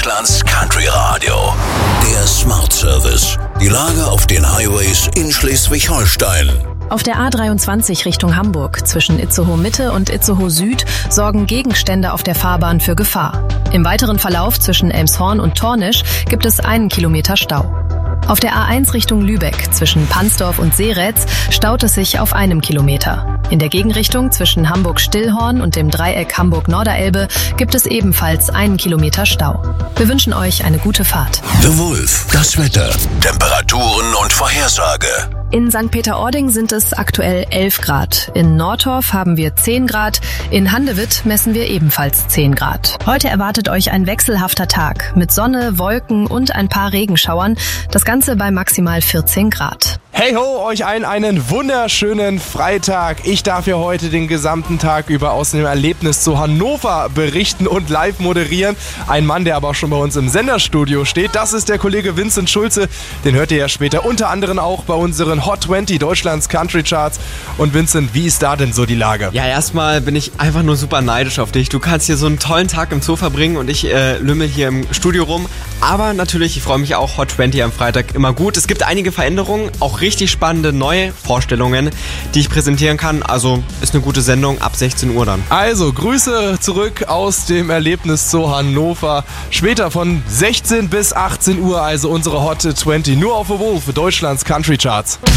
Deutschlands Country Radio. Der Smart Service. Die Lage auf den Highways in Schleswig-Holstein. Auf der A23 Richtung Hamburg zwischen Itzehoe Mitte und Itzehoe Süd sorgen Gegenstände auf der Fahrbahn für Gefahr. Im weiteren Verlauf zwischen Elmshorn und Tornisch gibt es 1 Kilometer Stau. Auf der A1 Richtung Lübeck zwischen Pansdorf und Seretz staut es sich auf 1 Kilometer. In der Gegenrichtung zwischen Hamburg-Stillhorn und dem Dreieck Hamburg-Norderelbe gibt es ebenfalls 1 Kilometer Stau. Wir wünschen euch eine gute Fahrt. The Wolf, das Wetter, Temperaturen und Vorhersage. In St. Peter-Ording sind es aktuell 11 Grad. In Nordtorf haben wir 10 Grad. In Handewitt messen wir ebenfalls 10 Grad. Heute erwartet euch ein wechselhafter Tag mit Sonne, Wolken und ein paar Regenschauern. Das Ganze bei maximal 14 Grad. Hey ho, euch allen einen wunderschönen Freitag. Ich darf hier heute den gesamten Tag über aus dem Erlebnis zu Hannover berichten und live moderieren. Ein Mann, der aber auch schon bei uns im Senderstudio steht, das ist der Kollege Vincent Schulze. Den hört ihr ja später unter anderem auch bei unseren Hot 20 Deutschlands Country Charts. Und Vincent, wie ist da denn so die Lage? Ja, erstmal bin ich einfach nur super neidisch auf dich. Du kannst hier so einen tollen Tag im Zoo verbringen und ich lümmel hier im Studio rum. Aber natürlich, ich freue mich auch, Hot 20 am Freitag immer gut. Es gibt einige Veränderungen, auch richtig spannende neue Vorstellungen, die ich präsentieren kann. Also ist eine gute Sendung ab 16 Uhr dann. Also Grüße zurück aus dem Erlebnis zu Hannover. Später von 16 bis 18 Uhr, also unsere Hot 20. Nur auf The Wolf, Deutschlands Country Charts.